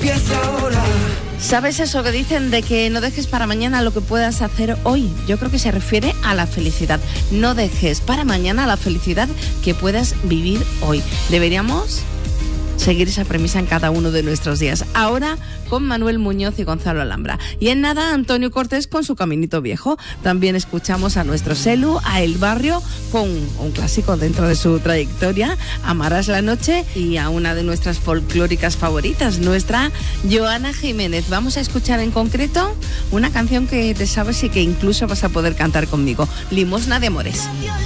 empieza ahora. ¿Sabes eso que dicen de que no dejes para mañana lo que puedas hacer hoy? Yo creo que se refiere a la felicidad. No dejes para mañana la felicidad que puedas vivir hoy. Deberíamos seguir esa premisa en cada uno de nuestros días. Ahora con Manuel Muñoz y Gonzalo Alhambra. Y en nada, Antonio Cortés con su Caminito Viejo. También escuchamos a nuestro Selu, a El Barrio, con un clásico dentro de su trayectoria, Amarás la Noche, y a una de nuestras folclóricas favoritas, nuestra Joana Jiménez. Vamos a escuchar en concreto una canción que te sabes y que incluso vas a poder cantar conmigo, Limosna de Amores.